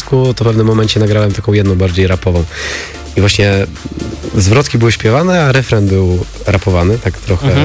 teledysku, to w pewnym momencie nagrałem taką jedną bardziej rapową. I właśnie zwrotki były śpiewane, a refren był rapowany, tak trochę...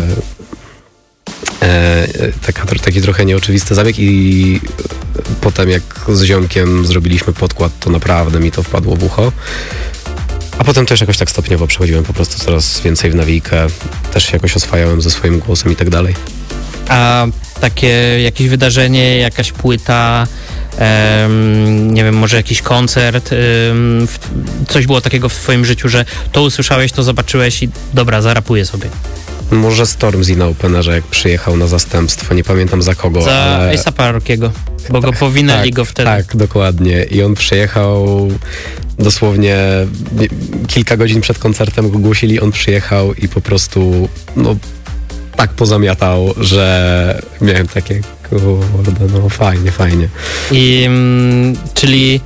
Taki trochę nieoczywisty zabieg i potem jak z ziomkiem zrobiliśmy podkład, to naprawdę mi to wpadło w ucho. A potem też jakoś tak stopniowo przechodziłem po prostu coraz więcej w nawijkę, też się jakoś oswajałem ze swoim głosem i tak dalej. A takie jakieś wydarzenie, jakaś płyta, nie wiem, może jakiś koncert, coś było takiego w twoim życiu, że to usłyszałeś, to zobaczyłeś i dobra, zarapuję sobie. Może Stormzy na Openerze, jak przyjechał na zastępstwo, nie pamiętam za kogo, za ale... A$AP Rockiego, bo go powinęli go wtedy. Tak, dokładnie. I on przyjechał dosłownie kilka godzin przed koncertem go głosili, on przyjechał i po prostu tak pozamiatał, że miałem takie, kurde, fajnie. I czyli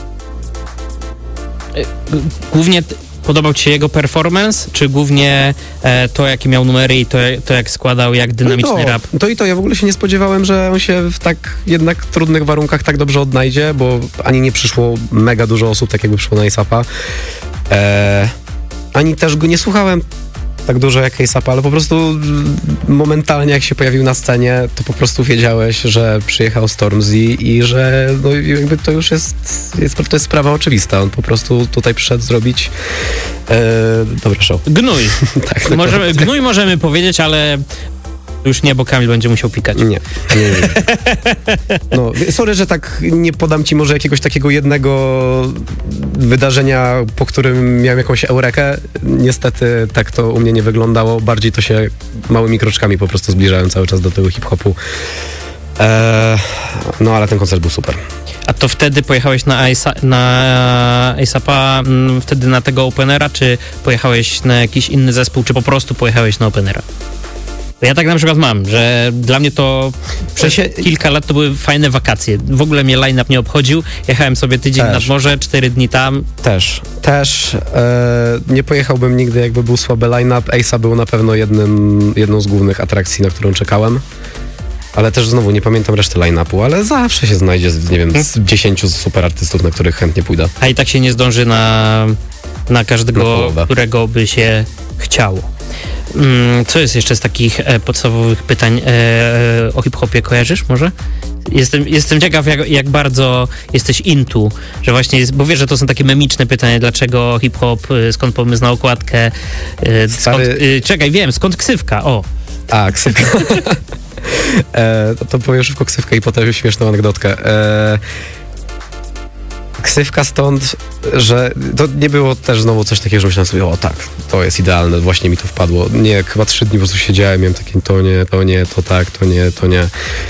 głównie podobał ci się jego performance, czy głównie to, jakie miał numery i to jak składał, jak dynamiczny rap? To ja w ogóle się nie spodziewałem, że on się w tak jednak trudnych warunkach tak dobrze odnajdzie, bo ani nie przyszło mega dużo osób, tak jakby przyszło na A$AP, ani też go nie słuchałem tak dużo jak A$AP, ale po prostu momentalnie jak się pojawił na scenie, to po prostu wiedziałeś, że przyjechał Stormzy i że jakby to już to jest sprawa oczywista. On po prostu tutaj przyszedł zrobić dobre show. Gnój. Tak, Gnój możemy powiedzieć, ale już nie, bo Kamil będzie musiał pikać. Nie. Sorry, że tak nie podam ci może jakiegoś takiego jednego wydarzenia, po którym miałem jakąś eurekę. Niestety tak to u mnie nie wyglądało. Bardziej to się małymi kroczkami po prostu zbliżałem cały czas do tego hip-hopu. Ale ten koncert był super. A to wtedy pojechałeś na A$AP, wtedy na tego Openera, czy pojechałeś na jakiś inny zespół, czy po prostu pojechałeś na Openera? Ja tak na przykład mam, że dla mnie to przez kilka lat to były fajne wakacje. W ogóle mnie line-up nie obchodził. Jechałem sobie tydzień nad morze, 4 dni tam. Też. Nie pojechałbym nigdy, jakby był słaby line-up. Ace'a był na pewno jedną z głównych atrakcji, na którą czekałem. Ale też znowu nie pamiętam reszty line-upu, ale zawsze się znajdzie, nie wiem, z 10 super artystów, na których chętnie pójdę. A i tak się nie zdąży na każdego, którego by się chciało. Co jest jeszcze z takich podstawowych pytań o hip-hopie? Kojarzysz może? Jestem ciekaw, jak bardzo jesteś into, że właśnie, bo wiesz, że to są takie memiczne pytania, dlaczego hip-hop, skąd pomysł na okładkę, skąd ksywka, ksywka. To powiem szybko ksywkę i potem śmieszną anegdotkę. Ksywka stąd, że to nie było też znowu coś takiego, że myślałem sobie, tak, to jest idealne, właśnie mi to wpadło. Nie, chyba 3 dni po prostu siedziałem, miałem takie to nie, to tak, to nie.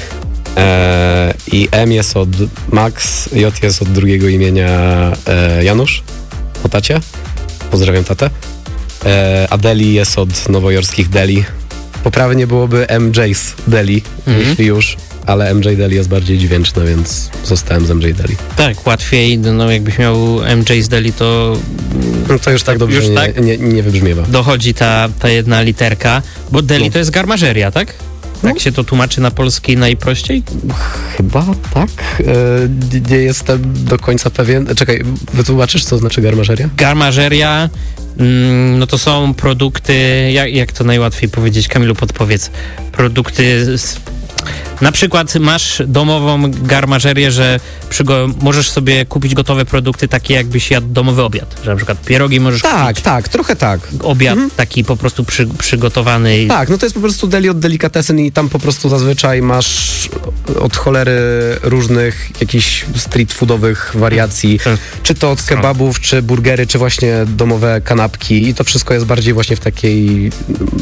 I M jest od Max, J jest od drugiego imienia Janusz, po tacie. Pozdrawiam tatę. A Deli jest od nowojorskich Deli. Poprawnie byłoby MJ's Deli, jeśli już, ale MJ Deli jest bardziej dźwięczne, więc zostałem z MJ Deli. Tak, łatwiej, jakbyś miał MJ's Deli, to... to już tak dobrze nie wybrzmiewa. Dochodzi ta jedna literka, bo Deli to jest garmażeria, tak? Tak się to tłumaczy na polski najprościej? Chyba tak. Nie jestem do końca pewien. Czekaj, wytłumaczysz, co znaczy garmażeria? Garmażeria, to są produkty, jak to najłatwiej powiedzieć, Kamilu, podpowiedz. Produkty, na przykład masz domową garmażerię, że możesz sobie kupić gotowe produkty takie, jakbyś jadł domowy obiad. Że na przykład pierogi możesz kupić. Tak, trochę tak. Obiad taki po prostu przygotowany. Tak, to jest po prostu deli od delikatesyn i tam po prostu zazwyczaj masz od cholery różnych jakichś street foodowych wariacji. Czy to od kebabów, czy burgery, czy właśnie domowe kanapki i to wszystko jest bardziej właśnie w takiej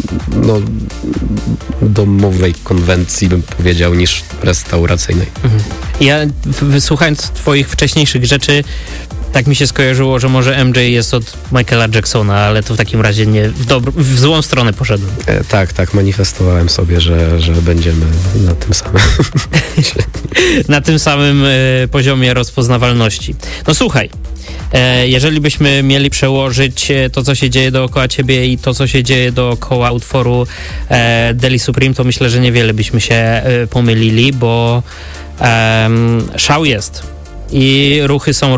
domowej konwencji, bym powiedział, niż restauracyjnej. Ja wysłuchając twoich wcześniejszych rzeczy, tak mi się skojarzyło, że może MJ jest od Michaela Jacksona, ale to w takim razie nie w złą stronę poszedłem. Tak, manifestowałem sobie, że będziemy na tym samym na tym samym poziomie rozpoznawalności. Słuchaj, jeżeli byśmy mieli przełożyć to, co się dzieje dookoła ciebie i to, co się dzieje dookoła utworu Deli Supreme, to myślę, że niewiele byśmy się pomylili, bo szał jest i ruchy są